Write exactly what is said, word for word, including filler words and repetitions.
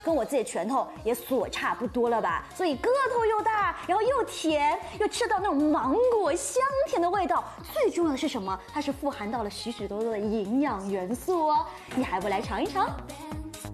跟我自己拳头也所差不多了吧？所以个头又大，然后又甜，又吃到那种芒果香甜的味道。最重要的是什么？它是富含到了许许多多的营养元素哦。你还不来尝一尝？